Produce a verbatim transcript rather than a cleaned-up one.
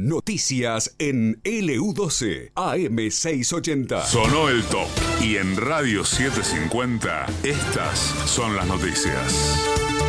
Noticias en L U doce, A M seiscientos ochenta. Sonó el top. Y en Radio setecientos cincuenta, estas son las noticias.